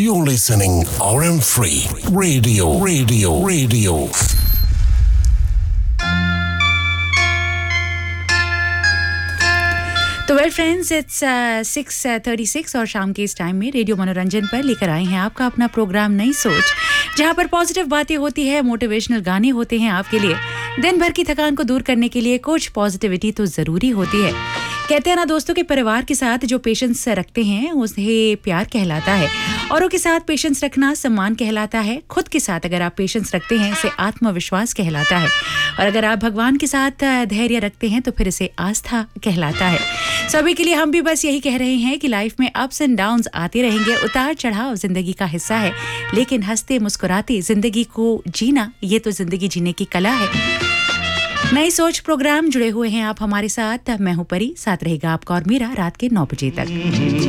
You're listening RM Free Radio. तो well friends, it's 6:36 और शाम के इस टाइम में रेडियो मनोरंजन पर लेकर आए हैं आपका अपना प्रोग्राम नई सोच, जहां पर पॉजिटिव बातें होती है, मोटिवेशनल गाने होते हैं आपके लिए। दिन भर की थकान को दूर करने के लिए कुछ पॉजिटिविटी तो ज़रूरी होती है। कहते हैं ना दोस्तों के परिवार के साथ जो पेशेंस रखते हैं उसे प्यार कहलाता है, औरों के साथ पेशेंस रखना सम्मान कहलाता है। खुद के साथ अगर आप पेशेंस रखते हैं इसे आत्मविश्वास कहलाता है, और अगर आप भगवान के साथ धैर्य रखते हैं तो फिर इसे आस्था कहलाता है। सभी के लिए हम भी बस यही कह रहे हैं कि लाइफ में अप्स एंड डाउन्स आते रहेंगे, उतार चढ़ाव जिंदगी का हिस्सा है, लेकिन हंसते मुस्कुराते जिंदगी को जीना ये तो जिंदगी जीने की कला है। नई सोच प्रोग्राम जुड़े हुए हैं आप हमारे साथ। मैं हूं परी, साथ रहेगा आपका और मेरा रात के 9 बजे तक।